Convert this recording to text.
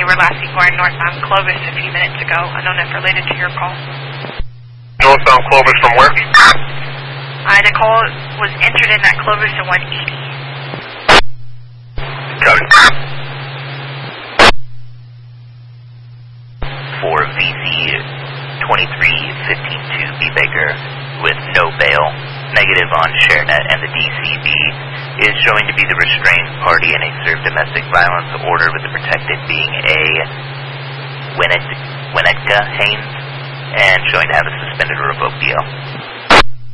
were last seen going northbound Clovis a few minutes ago. Unknown if related to your call. Northbound Clovis from where? The call was entered in at Clovis at 180. Got it. For VZ23152B Baker with no bail, negative on ShareNet, and the DCB is showing to be the restrained party in a served domestic violence order, with the protected being a Winnetka Haynes, and showing to have a suspended or revoked DL.